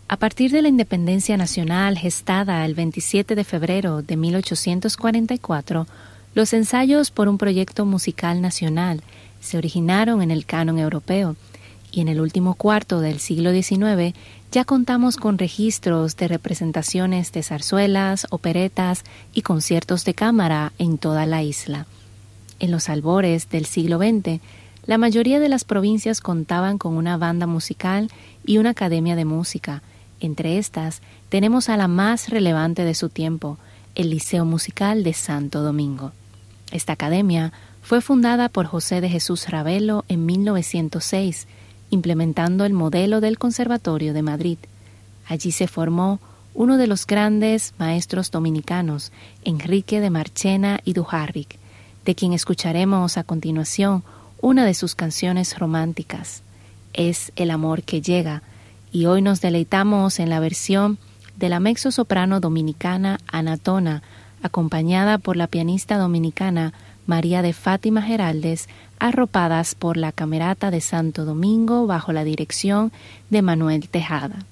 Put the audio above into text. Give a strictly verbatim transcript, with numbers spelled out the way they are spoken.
A partir de la independencia nacional gestada el veintisiete de febrero de mil ochocientos cuarenta y cuatro, los ensayos por un proyecto musical nacional se originaron en el canon europeo y en el último cuarto del siglo diecinueve ya contamos con registros de representaciones de zarzuelas, operetas y conciertos de cámara en toda la isla. En los albores del siglo veinte, la mayoría de las provincias contaban con una banda musical y una academia de música. Entre estas, tenemos a la más relevante de su tiempo, el Liceo Musical de Santo Domingo. Esta academia fue fundada por José de Jesús Ravelo en mil novecientos seis, implementando el modelo del Conservatorio de Madrid. Allí se formó uno de los grandes maestros dominicanos, Enrique de Marchena y Dujarric, de quien escucharemos a continuación una de sus canciones románticas, Es el amor que llega, y hoy nos deleitamos en la versión de la mezzosoprano dominicana Ana Tona, acompañada por la pianista dominicana María de Fátima Geraldes, arropadas por la Camerata de Santo Domingo bajo la dirección de Manuel Tejada.